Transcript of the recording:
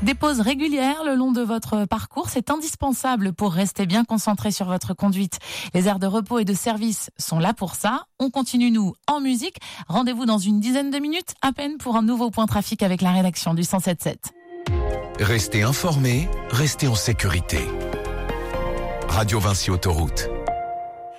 Des pauses régulières le long de votre parcours, c'est indispensable pour rester bien concentré sur votre conduite. Les aires de repos et de service sont là pour ça. On continue, nous, en musique. Rendez-vous dans une dizaine de minutes à peine pour un nouveau point trafic avec la rédaction du 107.7. Restez informés, restez en sécurité. Radio Vinci Autoroute.